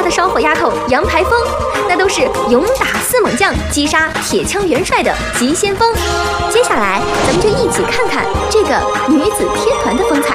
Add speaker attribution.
Speaker 1: 他的烧火丫头杨排风，那都是勇打四猛将、击杀铁枪元帅的急先锋。接下来，咱们就一起看看这个女子天团的风采。